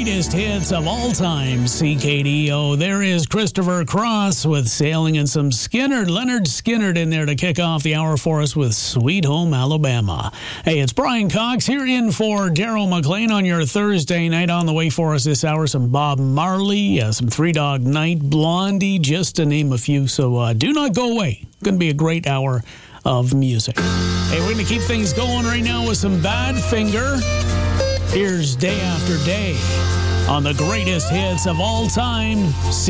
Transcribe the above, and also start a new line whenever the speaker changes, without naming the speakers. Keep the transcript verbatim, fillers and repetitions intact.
greatest hits of all time, C K D O. There is Christopher Cross with Sailing and some Skynyrd, Leonard Skynyrd in there to kick off the hour for us with Sweet Home Alabama. Hey, it's Brian Cox here in for Daryl McLean on your Thursday night. On the way for us this hour, some Bob Marley, uh, some Three Dog Night, Blondie, just to name a few. So uh, do not go away. Going to be a great hour of music. Hey, we're going to keep things going right now with some Badfinger. Here's Day After Day on the greatest hits of all time.